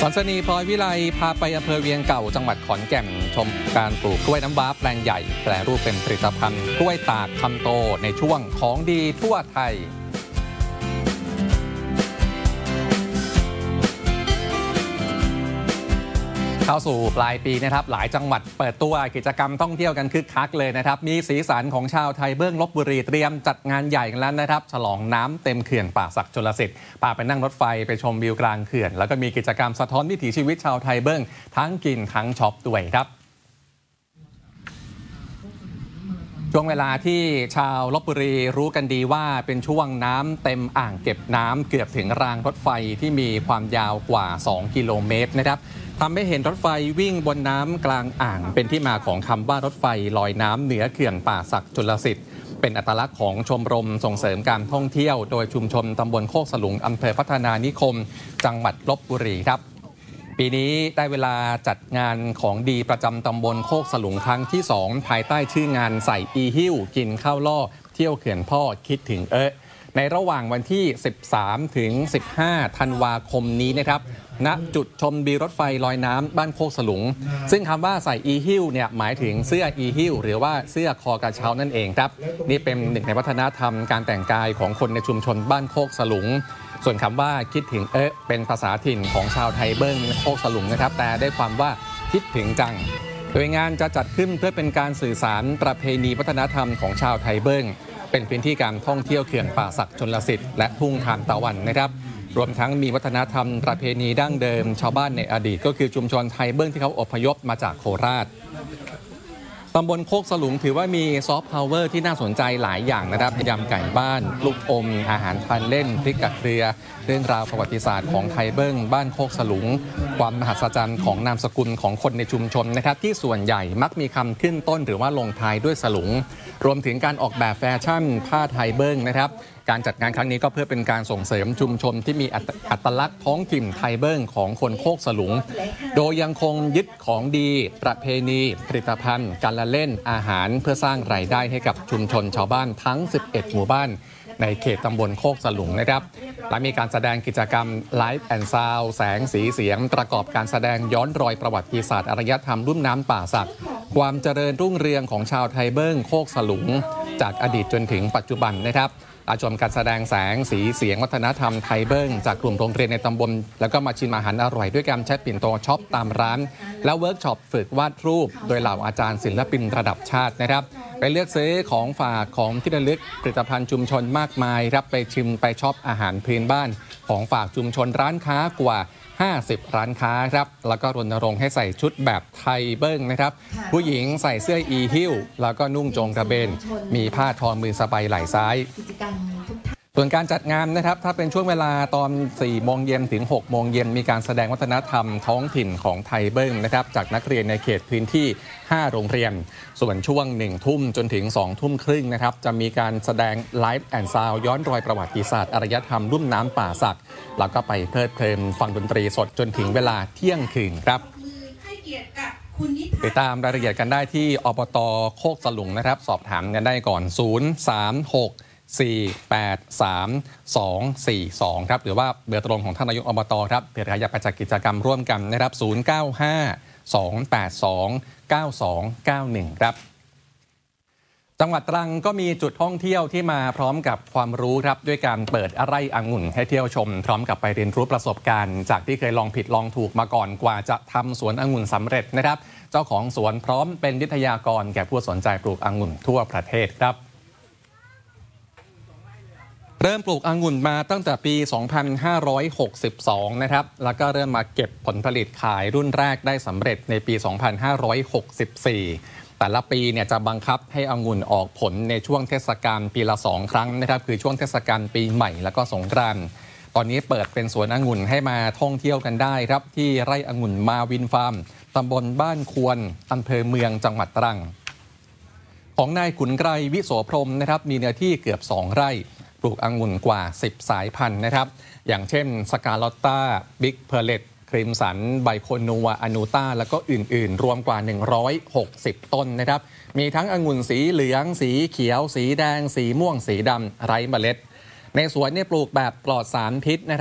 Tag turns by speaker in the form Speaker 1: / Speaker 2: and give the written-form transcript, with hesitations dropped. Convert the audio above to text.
Speaker 1: สรณี พลอยวิไลพาไปอำเภอเวียงเก่าจังหวัดขอนแก่นชมการปลูกกล้วยน้ำว้าแปลงใหญ่แปรรูปเป็นผลิตภัณฑ์กล้วยตากคำโตในช่วงของดีทั่วไทยเข้าสู่ปลายปีนะครับหลายจังหวัดเปิดตัวกิจกรรมท่องเที่ยวกันคึกคักเลยนะครับมีสีสันของชาวไทยเบิ้งลพบุรีเตรียมจัดงานใหญ่กันแล้วนะครับฉลองน้ำเต็มเขื่อนป่าสักชลสิทธิ์พาไปนั่งรถไฟไปชมวิวกลางเขื่อนแล้วก็มีกิจกรรมสะท้อนวิถีชีวิตชาวไทยเบิ้งทั้งกินทั้งช็อปด้วยครับช่วงเวลาที่ชาวลพบุรีรู้กันดีว่าเป็นช่วงน้ำเต็มอ่างเก็บน้ำเกือบถึงรางรถไฟที่มีความยาวกว่า2 กิโลเมตรนะครับทำให้เห็นรถไฟวิ่งบนน้ำกลางอ่างเป็นที่มาของคำว่ารถไฟลอยน้ำเหนือเขื่อนป่าสักชลสิทธิ์เป็นอัตลักษณ์ของชมรมส่งเสริมการท่องเที่ยวโดยชุมชนตำบลโคกสลุงอำเภอพัฒนานิคมจังหวัดลพบุรีครับปีนี้ได้เวลาจัดงานของดีประจำตำบลโคกสลุงครั้งที่2ภายใต้ชื่องานใส่อีหิ้วกินข้าวล่อเที่ยวเขื่อนพ่อคิดถึงในระหว่างวันที่13ถึง15ธันวาคมนี้นะครับณจุดชมวิวรถไฟลอยน้ำบ้านโคกสลุงซึ่งคำว่าใส่อีหิ้วเนี่ยหมายถึงเสื้ออีหิ้วหรือว่าเสื้อคอกระเช้านั่นเองครับนี่เป็นหนึ่งในวัฒนธรรมการแต่งกายของคนในชุมชนบ้านโคกสลุงส่วนคำว่าคิดถึงเป็นภาษาถิ่นของชาวไทยเบิ้งโคกสลุงนะครับแต่ได้ความว่าคิดถึงจังโดยงานจะจัดขึ้นเพื่อเป็นการสื่อสารประเพณีวัฒนธรรมของชาวไทยเบิ้งเป็นพื้นที่การท่องเที่ยวเขื่อนป่าสักชลสิทธิ์และทุ่งทานตะวันนะครับรวมทั้งมีวัฒนธรรมประเพณีดั้งเดิมชาวบ้านในอดีตก็คือชุมชนไทยเบิ้งที่เขาอพยพมาจากโคราชตำบลโคกสลุงถือว่ามีซอฟต์พาวเวอร์ที่น่าสนใจหลายอย่างนะครับยำไก่บ้านลูกอมอาหารทานเล่นพริกกะเกลือเรื่องราวประวัติศาสตร์ของไทยเบิ้งบ้านโคกสลุงความมหัศจรรย์ของนามสกุลของคนในชุมชนนะครับที่ส่วนใหญ่มักมีคำขึ้นต้นหรือว่าลงท้ายด้วยสลุงรวมถึงการออกแบบแฟชั่นผ้าไทยเบิ้งนะครับการจัดงานครั้งนี้ก็เพื่อเป็นการส่งเสริมชุมชนที่มีอัตลักษณ์ท้องถิ่นไทยเบิ้งของคนโคกสลุงโดยยังคงยึดของดีประเพณีผลิตภัณฑ์การละเล่นอาหารเพื่อสร้างรายได้ให้กับชุมชนชาวบ้านทั้ง11หมู่บ้านในเขตตำบลโคกสลุงนะครับและมีการแสดงกิจกรรมไลฟ์แอนด์ซาวด์แสงสีเสียงประกอบการแสดงย้อนรอยประวัติศาสตร์อารยธรรมรุ่มน้ำป่าสักความเจริญรุ่งเรืองของชาวไทยเบิ้งโคกสลุงจากอดีตจนถึงปัจจุบันนะครับชมการแสดงแสงสีเสียงวัฒนธรรมไทยเบิ้งจากกลุ่มโรงเรียนในตำบลแล้วก็มาชิมอาหารอร่อยด้วยการใช้ปิ่นโตช็อปตามร้านและเวิร์กช็อปฝึกวาดรูปโดยเหล่าอาจารย์ศิลปินระดับชาตินะครับไปเลือกซื้อของฝากของที่ระลึกผลิตภัณฑ์ชุมชนมากมายรับไปชิมไปช็อปอาหารพื้นบ้านของฝากชุมชนร้านค้ากว่า50ร้านค้าครับแล้วก็รณรงค์ให้ใส่ชุดแบบไทยเบิ้งนะครับผู้หญิงใส่เสื้ออีหิ้วแล้วก็นุ่งโจงกระเบนมีผ้าทอมือสบายไหล่ซ้ายส่วนการจัดงานนะครับถ้าเป็นช่วงเวลาตอน4 โมงเย็นถึง6 โมงเย็นมีการแสดงวัฒนธรรมท้องถิ่นของไทยเบิ้งนะครับจากนักเรียนในเขตพื้นที่5โรงเรียนส่วนช่วง1 ทุ่มจนถึง2 ทุ่มครึ่งนะครับจะมีการแสดงไลฟ์แอนด์ซาวด์ย้อนรอยประวัติศาสตร์อารยธรรมรุ่มน้ำป่าสักแล้วก็ไปเพลิดเพลินฟังดนตรีสดจนถึงเวลาเที่ยงคืนครับติดตามรายละเอียดกันได้ที่อบต.โคกสลุงนะครับสอบถามกันได้ก่อน036-483-242ครับหรือว่าเบอร์ตรงของท่านนายกอบต.ครับเผื่อใครอยากไปจัดกิจกรรมร่วมกันนะครับ095-282-9291ครับจังหวัดตรังก็มีจุดท่องเที่ยวที่มาพร้อมกับความรู้ครับด้วยการเปิดไร่องุ่นให้เที่ยวชมพร้อมกับไปเรียนรู้ประสบการณ์จากที่เคยลองผิดลองถูกมาก่อนกว่าจะทำสวนองุ่นสำเร็จนะครับเจ้าของสวนพร้อมเป็นวิทยากรแก่ผู้สนใจปลูกองุ่นทั่วประเทศครับเริ่มปลูกองุ่นมาตั้งแต่ปี 2562 นะครับแล้วก็เริ่มมาเก็บผลผลิตขายรุ่นแรกได้สำเร็จในปี 2564 แต่ละปีเนี่ยจะบังคับให้องุ่นออกผลในช่วงเทศกาลปีละ2 ครั้งนะครับคือช่วงเทศกาลปีใหม่แล้วก็สงกรานต์ตอนนี้เปิดเป็นสวนองุ่นให้มาท่องเที่ยวกันได้ครับที่ไร่องุ่นมาวินฟาร์มตำบลบ้านควรอำเภอเมืองจังหวัดตรังของนายขุนไกรวิโสพรหมนะครับมีเนื้อที่เกือบ2 ไร่ปลูกองุ่นกว่า10 สายพันธุ์นะครับอย่างเช่นสกาลอตตาบิ๊กเพอร์เลตครีมสันไบโคนัวอนูต้าแล้วก็อื่นๆรวมกว่า160 ต้นนะครับมีทั้งองุ่นสีเหลืองสีเขียวสีแดงสีม่วงสีดำไร้เมล็ดในสวนเนี่ยปลูกแบบปลอดสารพิษนะครับ